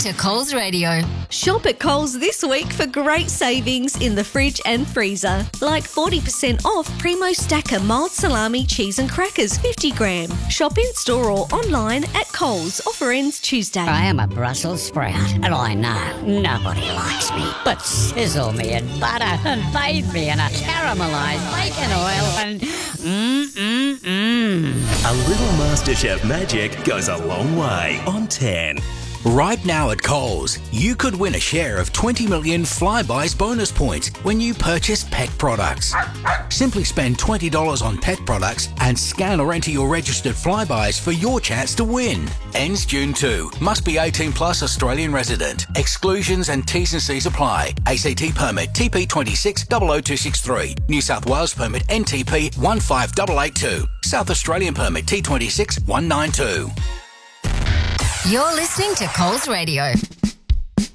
to Coles Radio. Shop at Coles this week for great savings in the fridge and freezer. Like 40% off Primo Stacker mild salami, cheese and crackers 50 gram. Shop in store or online at Coles. Offer ends Tuesday. I am a Brussels sprout, and I know nobody likes me. But sizzle me in butter and bathe me in a caramelised bacon oil and A little MasterChef magic goes a long way on 10. Right now at Coles, you could win a share of 20 million Flybuys bonus points when you purchase pet products. Simply spend $20 on pet products and scan or enter your registered Flybuys for your chance to win. Ends June 2. Must be 18 plus Australian resident. Exclusions and T's and C's apply. ACT permit TP26 00263. New South Wales permit NTP 15882. South Australian permit T26 192. You're listening to Coles Radio.